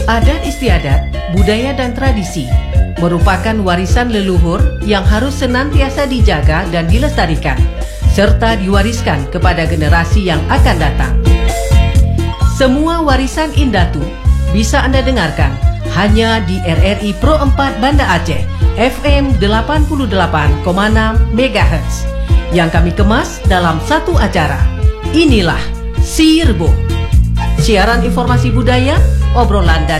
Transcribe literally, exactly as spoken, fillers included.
Adat istiadat, budaya dan tradisi merupakan warisan leluhur yang harus senantiasa dijaga dan dilestarikan, serta diwariskan kepada generasi yang akan datang. Semua warisan Indatu bisa Anda dengarkan hanya di R R I Pro empat Banda Aceh, F M delapan puluh delapan koma enam megahertz, yang kami kemas dalam satu acara. Inilah Si Rebo. Siaran informasi budaya, obrolan dan